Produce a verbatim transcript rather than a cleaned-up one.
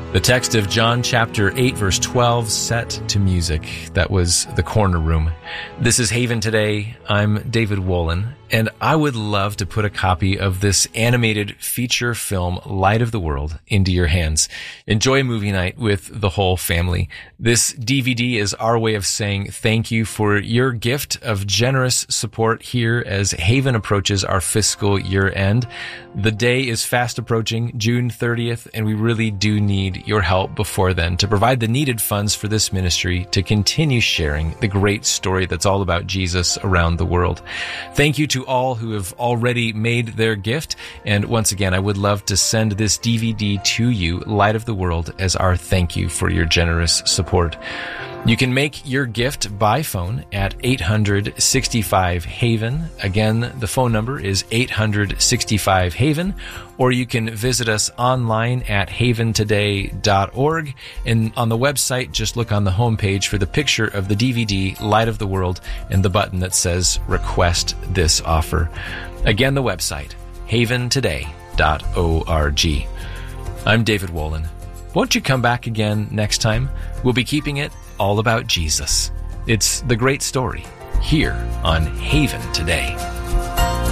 The text of John chapter eight, verse twelve, set to music. That was the corner room. This is Haven Today. I'm David Wolin, and I would love to put a copy of this animated feature film, Light of the World, into your hands. Enjoy a movie night with the whole family. This D V D is our way of saying thank you for your gift of generous support here as Haven approaches our fiscal year end. The day is fast approaching, June thirtieth, and we really do need your help before then to provide the needed funds for this ministry to continue sharing the great story that's all about Jesus around the world. Thank you to all who have already made their gift. And once again, I would love to send this D V D to you, Light of the World, as our thank you for your generous support. You can make your gift by phone at eight hundred sixty-five Haven. Again, the phone number is eight hundred sixty-five Haven, or you can visit us online at haven today dot org. And on the website, just look on the homepage for the picture of the D V D, Light of the World, and the button that says Request This Offer. Again, the website, haven today dot org. I'm David Wolin. Won't you come back again next time? We'll be keeping it all about Jesus. It's the great story here on Haven Today.